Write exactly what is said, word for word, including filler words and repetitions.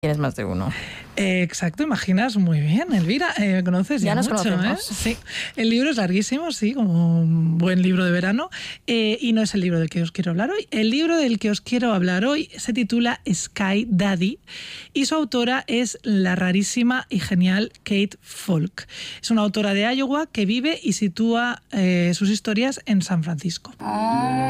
Tienes más de uno. Eh, exacto, imaginas muy bien, Elvira. Eh, me conoces ya, ya nos mucho, conocemos. ¿eh? Sí. El libro es larguísimo, sí, como un buen libro de verano. Eh, y no es el libro del que os quiero hablar hoy. El libro del que os quiero hablar hoy se titula Sky Daddy y su autora es la rarísima y genial Kate Falk. Es una autora de Iowa que vive y sitúa eh, sus historias en San Francisco.